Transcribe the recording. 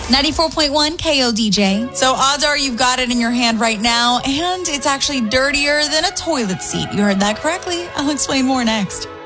94.1 KODJ. So odds are you've got it in your hand right now, and it's actually dirtier than a toilet seat. You heard that correctly. I'll explain more next.